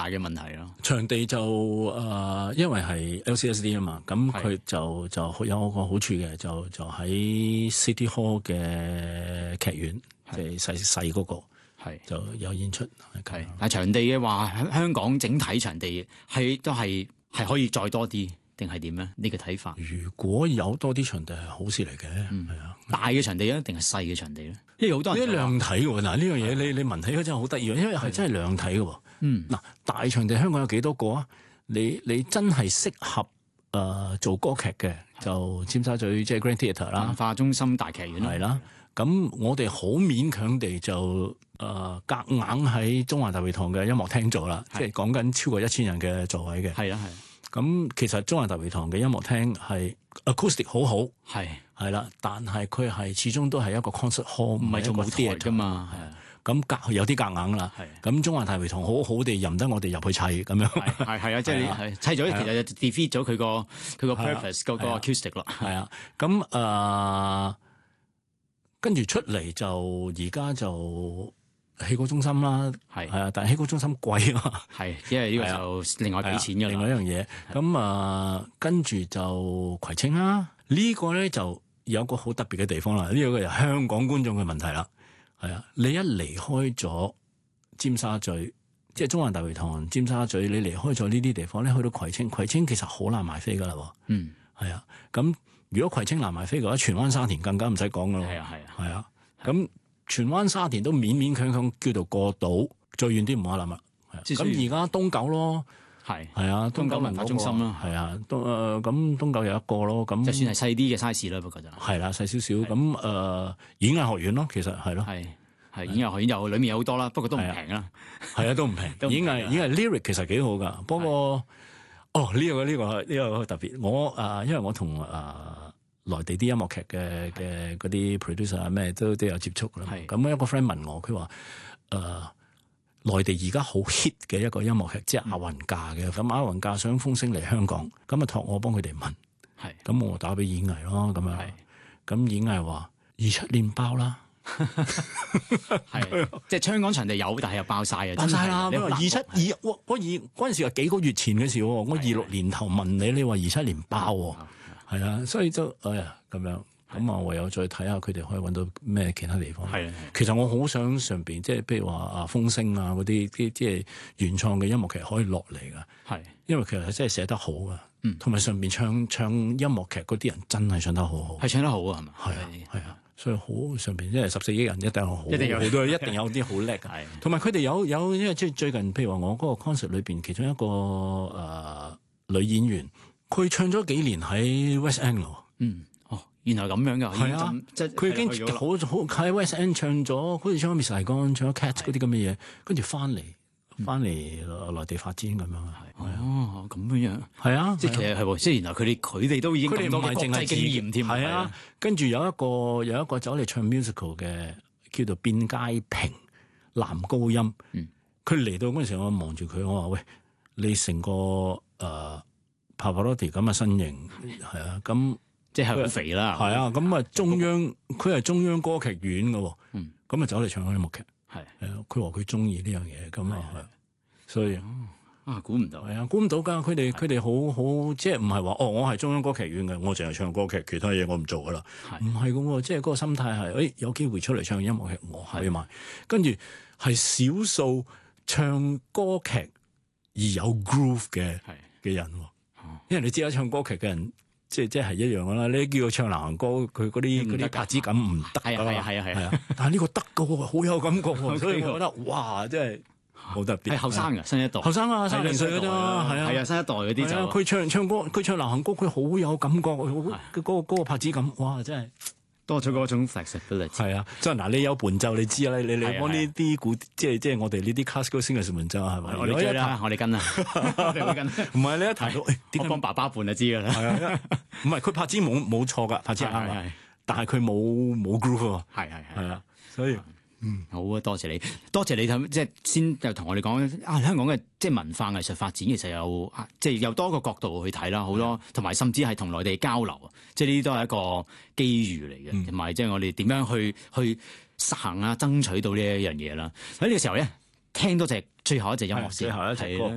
嘅問題咯。 場地就因為係 LCSD 啊嘛，咁佢就有個好處嘅，就喺 City Hall 嘅劇院，即係細嗰個。係就有演出， 係但係場地嘅話，香港整體場地都係可以再多啲，定係點咧？呢個睇法。 如果有多啲場地係好事嚟嘅，係啊。 大嘅場地啊，定係細嘅場地咧？因為好多人呢量體喎，嗱呢樣嘢你聞起佢真係好得意，因為係真係量體嘅喎。嗱大場地香港有幾多個啊？你真係適合做歌劇嘅，就尖沙咀即係 Grand Theatre 啦， 文化中心大劇院係啦。咁我哋好勉強地就夾硬喺中環大會堂嘅音樂廳做啦，即係講緊超過1000人嘅座位嘅。係啊係。咁其實中環大會堂嘅音樂廳係 acoustic 好好，係啦，但係佢係始終都係一個 concert hall，唔係做舞台㗎嘛。係啊。咁有啲夾硬啦。係。咁中環大會堂好好地任得我哋入去砌咁樣。 係啊，即係砌咗，其實就 defeat 咗佢個 purpose 嗰個 acoustic 咯。係啊。咁跟住出嚟就而家就戲曲中心啦，係啊，但係戲曲中心貴啊，係因為呢個就另外俾錢嘅另外一樣嘢。咁跟住就葵青啦，呢個咧就有個好特別嘅地方啦。呢個就香港觀眾嘅問題啦，係啊，你一離開咗尖沙咀，即係中環大會堂、尖沙咀，你離開咗呢啲地方咧，去到葵青其實好難買飛噶啦。係啊，咁。如果葵青難埋飛嘅話，荃灣沙田更加唔使講噶咯。係啊。咁荃灣沙田都勉勉強強叫做過到，最遠啲唔好諗啦。咁而家東九咯，係啊，東九文化中心啦，係啊，咁東九有一個咯，咁就算係細啲嘅 size 啦，不過就係啦，細少少。咁演藝學院咯，其實係咯，係演藝學院又裡面有好多啦，不過都唔平啦。係啊，都唔平。演藝 lyric 其實幾好噶，不過。呢個特別，因為我同內地啲音樂劇嘅嗰啲 producer 咩都有接觸啦。咁一個 friend 問我，佢話內地而家好 hit 嘅一個音樂劇，即係亞雲架嘅。咁亞雲架想風聲嚟香港，咁託我幫佢哋問。咁我打俾演藝咯，咁樣。咁演藝話27年包啦。係，即係香港場地有，但係又爆晒啊！爆晒啦！你話27嗰陣時係幾個月前嘅事喎，我26年頭問你話27年包喎，係啊，所以就咁樣，咁啊唯有再睇下佢哋可以揾到咩其他地方。係，其實我好想上邊，即係譬如話風聲啊嗰啲，即係原創嘅音樂劇可以落嚟噶。係，因為其實真係寫得好噶，同埋上邊唱音樂劇嗰啲人真係唱得好好，係唱得好啊，係嘛？係啊。所以好上邊，因為14億人一定好，好多一定有啲好叻嘅。同埋佢哋有，因為即係最近，譬如話我嗰個 concert 裏邊，其中一個女演員，佢唱咗幾年喺 West End 咯。原來咁樣㗎。係啊，即係佢已經好喺 West End 唱咗，好似唱咗 Miss Saigon，唱咗 Cat 嗰啲咁嘅嘢，跟住翻嚟內地發展咁樣。咁樣係啊，即係其實係喎，即係原來佢哋都已經咁多國際經驗添。係啊，跟住有一個走嚟唱 musical 嘅，叫做卞佳平，男高音。佢嚟到嗰陣時，我望住佢，我話喂，你成個Pavarotti 咁嘅身形，係啊，咁即係好肥啦。係啊，咁啊佢係中央歌劇院嘅，咁啊走嚟唱音樂劇。係啊，佢話佢中意呢樣嘢，咁啊，所以。估唔到，係啊，估唔到㗎！佢哋好，即係唔係話我係中央歌劇院嘅，我淨係唱歌劇，其他嘢我唔做㗎啦。唔係咁喎，即係嗰個心態係，有機會出嚟唱音樂劇，我可以買。跟住係少數唱歌劇而有 groove 嘅人喎，因為你知啦，唱歌劇嘅人即係一樣㗎啦。你叫佢唱流行歌，佢嗰啲拍子感唔得。係啊，但係呢個得㗎喎，好有感覺喎，所以我覺得哇，真係。好特別，係後生嘅新一代，後生啊，30歲㗎啫，係啊，新一代嗰啲就佢唱歌，佢唱流行歌，佢好有感覺，嗰個拍子感，哇，真係多咗嗰種 flexibility。係啊，即係嗱，你有伴奏，你知啦，你幫呢啲古，即係我哋呢啲 classical singers 伴奏係咪？我哋追啦，我哋跟啦，我哋跟。唔係你一提到，我幫爸爸伴就知㗎啦。係啊，唔係佢拍子冇錯㗎，拍子啱啊，但係佢冇 groove。係啊，所以。好啊！多謝你即係先就同我哋講香港嘅即係文化藝術發展，其實有即係有多個角度去睇啦，好多同埋甚至係同內地交流，即係呢啲都係一個機遇嚟嘅，同埋即係我哋點樣去實行啊，爭取到呢一樣嘢啦。喺呢個時候咧，聽多隻最後一隻音樂先，最後一隻歌。